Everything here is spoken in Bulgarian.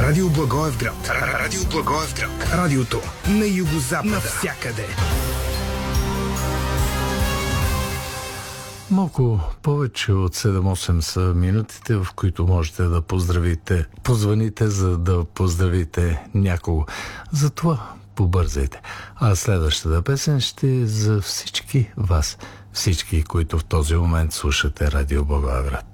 Радио Благоевград. Радио Благоевград. Радиото на югозапада. Навсякъде. Малко повече от 7-8 са минутите, в които можете да позвоните, за да поздравите някого. Затова побързайте. А следващата песен ще е за всички вас, всички, които в този момент слушате Радио Благоевград.